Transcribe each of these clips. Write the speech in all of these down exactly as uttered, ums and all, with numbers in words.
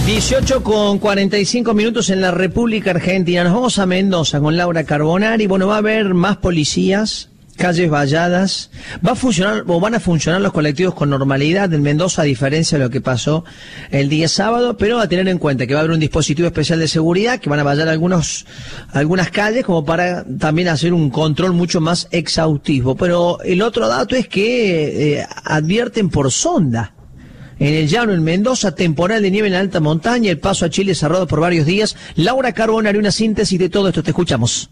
dieciocho con cuarenta y cinco minutos en la República Argentina. Nos vamos a Mendoza con Laura Carbonari. Bueno, va a haber más policías, calles valladas. Va a funcionar o van a funcionar los colectivos con normalidad en Mendoza, a diferencia de lo que pasó el día sábado, pero a tener en cuenta que va a haber un dispositivo especial de seguridad que van a vallar algunos algunas calles como para también hacer un control mucho más exhaustivo. Pero el otro dato es que eh, advierten por sonda. En el llano, en Mendoza, temporal de nieve en la alta montaña, el paso a Chile cerrado por varios días. Laura Carbonari, una síntesis de todo esto, te escuchamos.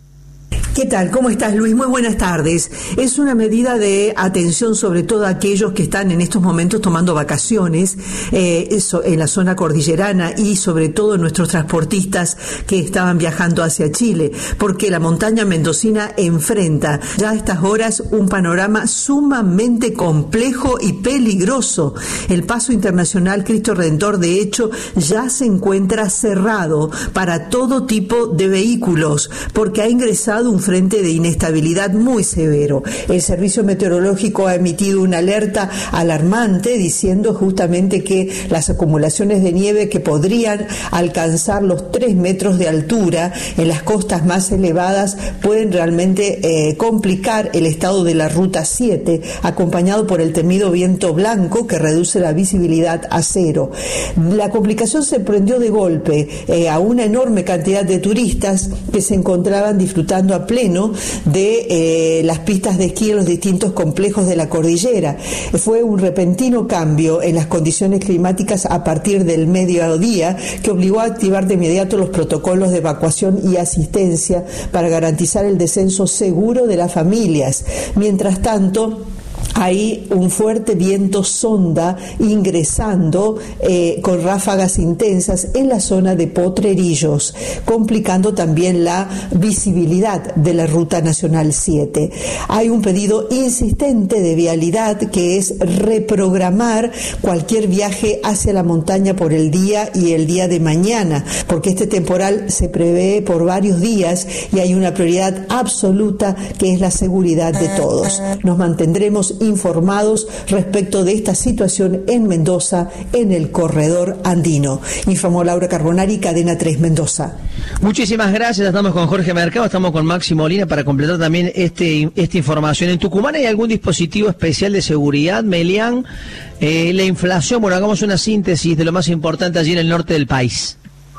¿Qué tal? ¿Cómo estás, Luis? Muy buenas tardes. Es una medida de atención sobre todo a aquellos que están en estos momentos tomando vacaciones eh, eso, en la zona cordillerana y sobre todo nuestros transportistas que estaban viajando hacia Chile, porque la montaña mendocina enfrenta ya a estas horas un panorama sumamente complejo y peligroso. El paso internacional Cristo Redentor, de hecho, ya se encuentra cerrado para todo tipo de vehículos, porque ha ingresado un frente de inestabilidad muy severo. El Servicio Meteorológico ha emitido una alerta alarmante diciendo justamente que las acumulaciones de nieve que podrían alcanzar los tres metros de altura en las costas más elevadas pueden realmente eh, complicar el estado de la Ruta siete, acompañado por el temido viento blanco que reduce la visibilidad a cero. La complicación se prendió de golpe eh, a una enorme cantidad de turistas que se encontraban disfrutando a pleno de eh, las pistas de esquí en los distintos complejos de la cordillera. Fue un repentino cambio en las condiciones climáticas a partir del mediodía que obligó a activar de inmediato los protocolos de evacuación y asistencia para garantizar el descenso seguro de las familias. Mientras tanto, hay un fuerte viento sonda ingresando eh, con ráfagas intensas en la zona de Potrerillos, complicando también la visibilidad de la Ruta Nacional siete. Hay un pedido insistente de vialidad que es reprogramar cualquier viaje hacia la montaña por el día y el día de mañana, porque este temporal se prevé por varios días y hay una prioridad absoluta que es la seguridad de todos. Nos mantendremos informados respecto de esta situación en Mendoza, en el corredor andino. Informó Laura Carbonari, Cadena tres Mendoza. Muchísimas gracias. Estamos con Jorge Mercado, estamos con Maxi Molina para completar también este esta información. ¿En Tucumán hay algún dispositivo especial de seguridad, Melián? Eh, la inflación, bueno, hagamos una síntesis de lo más importante allí en el norte del país.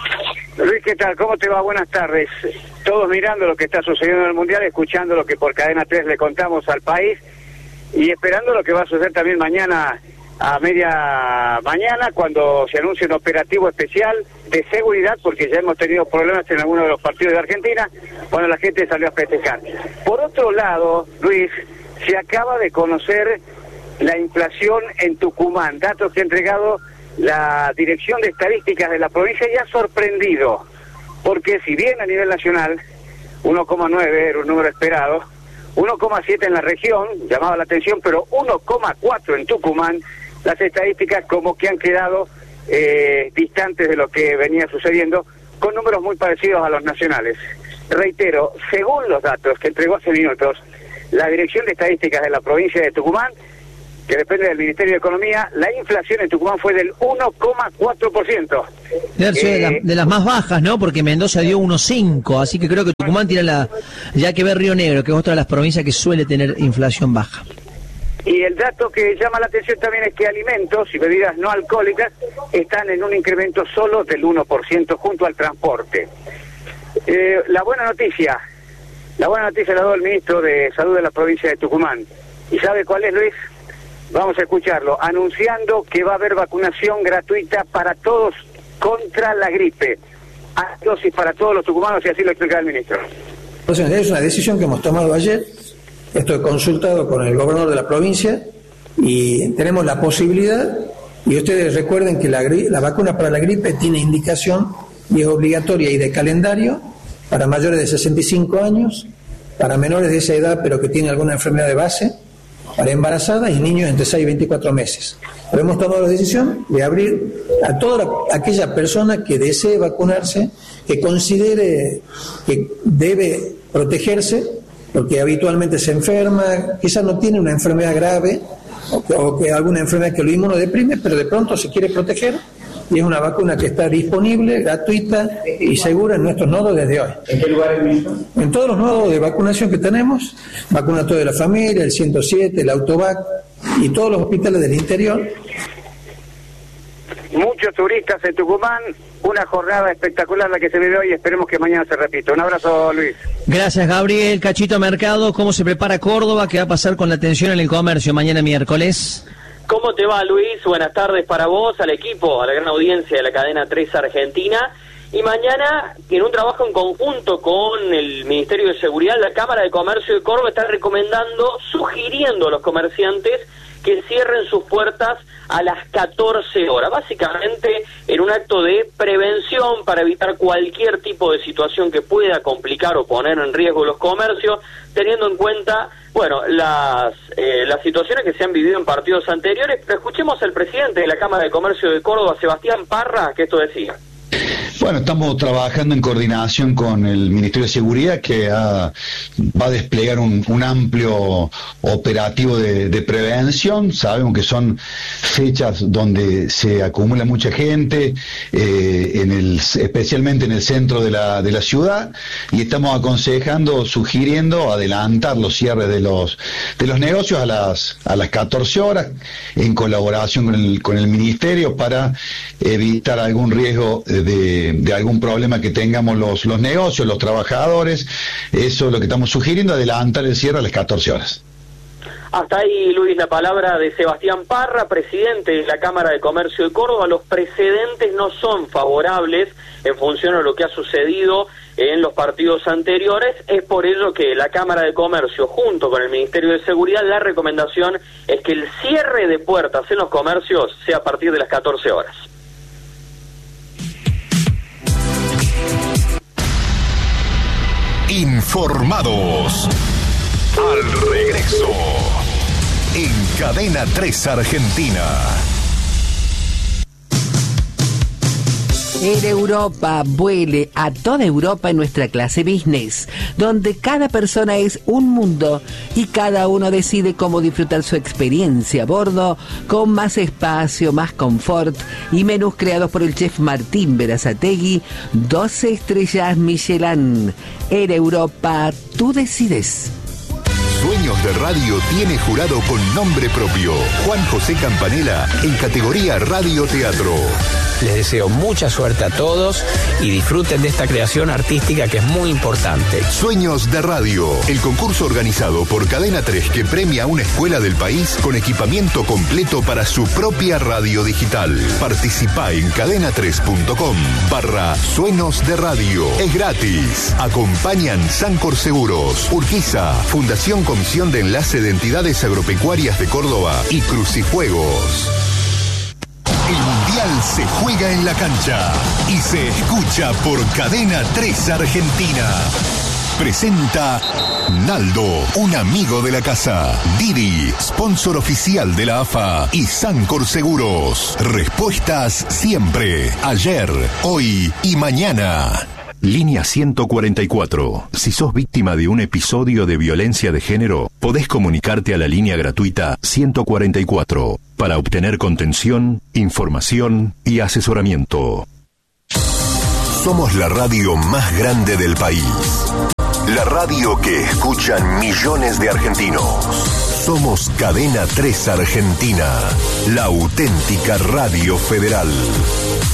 Luis, ¿qué tal? ¿Cómo te va? Buenas tardes. Todos mirando lo que está sucediendo en el Mundial, escuchando lo que por Cadena tres le contamos al país y esperando lo que va a suceder también mañana a media mañana cuando se anuncie un operativo especial de seguridad, porque ya hemos tenido problemas en algunos de los partidos de Argentina cuando la gente salió a festejar. Por otro lado, Luis, se acaba de conocer la inflación en Tucumán, datos que ha entregado la Dirección de Estadísticas de la provincia y ha sorprendido, porque si bien a nivel nacional uno coma nueve era un número esperado, uno coma siete en la región, llamaba la atención, pero uno coma cuatro en Tucumán, las estadísticas como que han quedado eh, distantes de lo que venía sucediendo, con números muy parecidos a los nacionales. Reitero, según los datos que entregó hace minutos la Dirección de Estadísticas de la provincia de Tucumán, que depende del Ministerio de Economía, la inflación en Tucumán fue del uno coma cuatro por ciento. Eh, de, la, de las más bajas, ¿no? Porque Mendoza dio uno coma cinco, así que creo que Tucumán tiene la, ya que ver Río Negro, que es otra de las provincias que suele tener inflación baja. Y el dato que llama la atención también es que alimentos y bebidas no alcohólicas están en un incremento solo del uno por ciento junto al transporte. Eh, la buena noticia, la buena noticia la dio el ministro de Salud de la provincia de Tucumán. ¿Y sabe cuál es, Luis? Vamos a escucharlo, anunciando que va a haber vacunación gratuita para todos contra la gripe. Hay dosis para todos los tucumanos y así lo explica el ministro. Entonces, es una decisión que hemos tomado ayer, esto he consultado con el gobernador de la provincia y tenemos la posibilidad, y ustedes recuerden que la, la vacuna para la gripe tiene indicación y es obligatoria y de calendario para mayores de sesenta y cinco años, para menores de esa edad pero que tienen alguna enfermedad de base, para embarazadas y niños entre seis y veinticuatro meses. Pero hemos tomado la decisión de abrir a toda la, aquella persona que desee vacunarse, que considere que debe protegerse, porque habitualmente se enferma, quizás no tiene una enfermedad grave, o que, o que alguna enfermedad que lo inmunodeprime, pero de pronto se quiere proteger, y es una vacuna que está disponible, gratuita y segura en nuestros nodos desde hoy. ¿En qué lugares, ministro? En todos los nodos de vacunación que tenemos, vacuna toda la familia, el ciento siete, el Autovac y todos los hospitales del interior. Muchos turistas en Tucumán, una jornada espectacular la que se vive hoy, esperemos que mañana se repita. Un abrazo, Luis. Gracias, Gabriel. Cachito Mercado, ¿cómo se prepara Córdoba? ¿Qué va a pasar con la atención en el comercio mañana miércoles? ¿Cómo te va, Luis? Buenas tardes para vos, al equipo, a la gran audiencia de la cadena tres Argentina. Y mañana, en un trabajo en conjunto con el Ministerio de Seguridad, la Cámara de Comercio de Córdoba está recomendando, sugiriendo a los comerciantes que cierren sus puertas a las catorce horas, básicamente en un acto de prevención para evitar cualquier tipo de situación que pueda complicar o poner en riesgo los comercios, teniendo en cuenta, bueno, las eh, las situaciones que se han vivido en partidos anteriores. Pero escuchemos al presidente de la Cámara de Comercio de Córdoba, Sebastián Parra, que esto decía. Bueno, estamos trabajando en coordinación con el Ministerio de Seguridad, que ha, va a desplegar un, un amplio operativo de, de prevención. Sabemos que son fechas donde se acumula mucha gente, eh, en el, especialmente en el centro de la, de la ciudad, y estamos aconsejando, sugiriendo adelantar los cierres de los de los negocios a las a las catorce horas, en colaboración con el, con el Ministerio, para evitar algún riesgo de de algún problema que tengamos los, los negocios, los trabajadores. Eso es lo que estamos sugiriendo, adelantar el cierre a las catorce horas. Hasta ahí, Luis, la palabra de Sebastián Parra, presidente de la Cámara de Comercio de Córdoba. Los precedentes no son favorables en función a lo que ha sucedido en los partidos anteriores. Es por ello que la Cámara de Comercio, junto con el Ministerio de Seguridad, la recomendación es que el cierre de puertas en los comercios sea a partir de las catorce horas. Informados. Al regreso, en Cadena tres Argentina. En Europa, vuele a toda Europa en nuestra clase business, donde cada persona es un mundo y cada uno decide cómo disfrutar su experiencia a bordo, con más espacio, más confort y menús creados por el chef Martín Berazategui, doce estrellas Michelin. En Europa, tú decides. Sueños de Radio tiene jurado con nombre propio, Juan José Campanella, en categoría Radio Teatro. Les deseo mucha suerte a todos y disfruten de esta creación artística que es muy importante. Sueños de Radio, el concurso organizado por Cadena tres que premia a una escuela del país con equipamiento completo para su propia radio digital. Participa en cadena tres punto com barra Sueños de Radio. Es gratis. Acompañan Sancor Seguros, Urquiza, Fundación Comisión de Enlace de Entidades Agropecuarias de Córdoba y Crucijuegos. El Mundial se juega en la cancha y se escucha por Cadena tres Argentina. Presenta Naldo, un amigo de la casa. Didi, sponsor oficial de la A F A. Y Sancor Seguros. Respuestas siempre, ayer, hoy y mañana. Línea ciento cuarenta y cuatro. Si sos víctima de un episodio de violencia de género, podés comunicarte a la línea gratuita ciento cuarenta y cuatro para obtener contención, información y asesoramiento. Somos la radio más grande del país. La radio que escuchan millones de argentinos. Somos Cadena tres Argentina, la auténtica radio federal.